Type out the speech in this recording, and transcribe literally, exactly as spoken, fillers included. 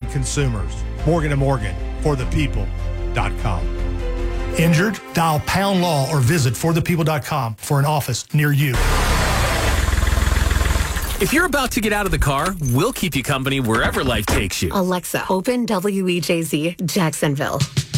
consumers. Morgan and Morgan, for the people dot com. Injured? Dial pound law or visit for the people dot com for an office near you. If you're about to get out of the car, we'll keep you company wherever life takes you. Alexa, open W E J Z Jacksonville.